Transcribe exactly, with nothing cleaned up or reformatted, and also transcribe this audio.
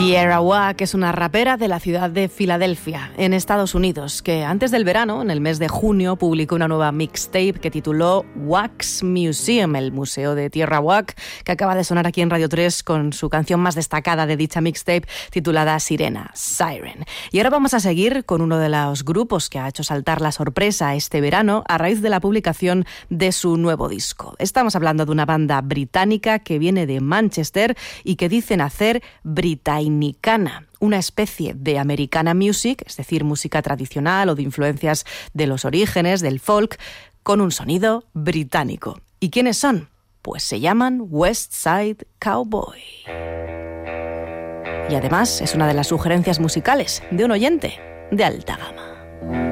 Tierra Whack es una rapera de la ciudad de Filadelfia, en Estados Unidos, que antes del verano, en el mes de junio, publicó una nueva mixtape que tituló Wax Museum, el Museo de Tierra Whack, que acaba de sonar aquí en Radio tres con su canción más destacada de dicha mixtape, titulada Sirena, Siren. Y ahora vamos a seguir con uno de los grupos que ha hecho saltar la sorpresa este verano a raíz de la publicación de su nuevo disco. Estamos hablando de una banda británica que viene de Manchester y que dicen hacer británica, una especie de Americana music, es decir, música tradicional o de influencias de los orígenes, del folk, con un sonido británico. ¿Y quiénes son? Pues se llaman West Side Cowboy. Y además es una de las sugerencias musicales de un oyente de alta gama.